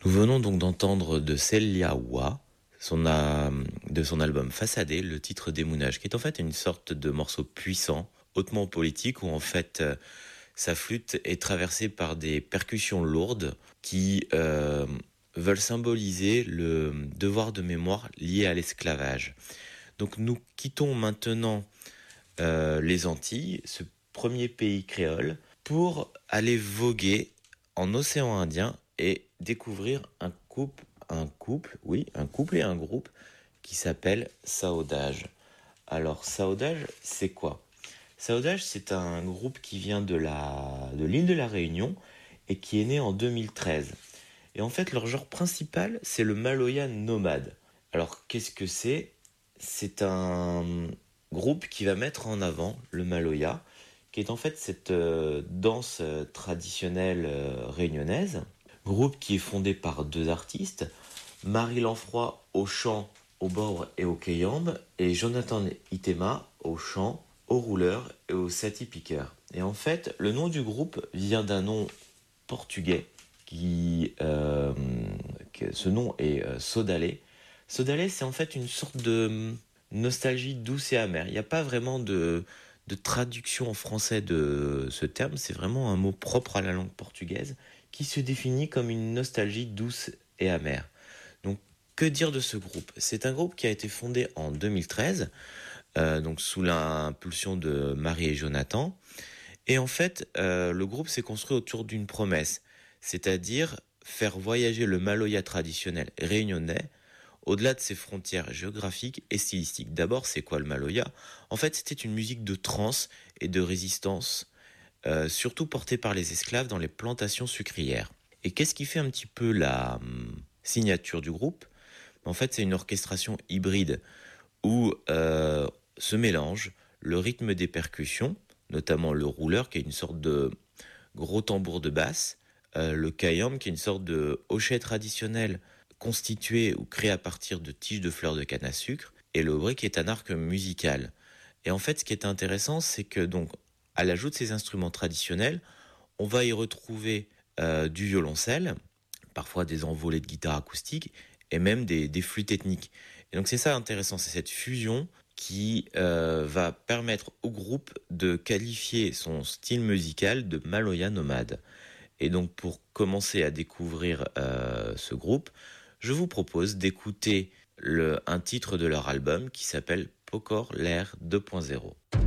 Nous venons donc d'entendre de Celia Wa, de son album Façadé, le titre Démounage, qui est en fait une sorte de morceau puissant, hautement politique, où en fait sa flûte est traversée par des percussions lourdes qui veulent symboliser le devoir de mémoire lié à l'esclavage. Donc nous quittons maintenant les Antilles, ce premier pays créole, pour aller voguer en océan Indien et découvrir un couple et un groupe qui s'appelle Saodage. Alors Saodage, c'est quoi? Saodage, c'est un groupe qui vient de l'île de la Réunion et qui est né en 2013. Et en fait, leur genre principal, c'est le maloya nomade. Alors, qu'est-ce que c'est? C'est un groupe qui va mettre en avant le maloya, qui est en fait cette danse traditionnelle réunionnaise. Groupe qui est fondé par deux artistes, Marie Lanfroy au chant, au bord et au kayambe, et Jonathan Itema au chant, au rouleur et au sati piqueur. Et en fait, le nom du groupe vient d'un nom portugais, ce nom est Sodalé. Sodalé, c'est en fait une sorte de nostalgie douce et amère. Il n'y a pas vraiment de traduction en français de ce terme, c'est vraiment un mot propre à la langue portugaise qui se définit comme une nostalgie douce et amère. Donc, que dire de ce groupe? C'est un groupe qui a été fondé en 2013, donc sous l'impulsion de Marie et Jonathan. Et en fait, le groupe s'est construit autour d'une promesse, c'est-à-dire faire voyager le maloya traditionnel réunionnais au-delà de ses frontières géographiques et stylistiques. D'abord, c'est quoi le maloya? En fait, c'était une musique de trance et de résistance, surtout portée par les esclaves dans les plantations sucrières. Et qu'est-ce qui fait un petit peu la signature du groupe? En fait, c'est une orchestration hybride où se mélange le rythme des percussions, notamment le rouleur qui est une sorte de gros tambour de basse, le kayam qui est une sorte de hochet traditionnel constitué ou créé à partir de tiges de fleurs de canne à sucre, et le bri qui est un arc musical. Et en fait, ce qui est intéressant, c'est que donc, à l'ajout de ces instruments traditionnels, on va y retrouver du violoncelle, parfois des envolées de guitare acoustique, et même des flûtes ethniques. Et donc c'est ça intéressant, c'est cette fusion qui va permettre au groupe de qualifier son style musical de maloya nomade. Et donc pour commencer à découvrir ce groupe, je vous propose d'écouter un titre de leur album qui s'appelle Pokor L'air 2.0.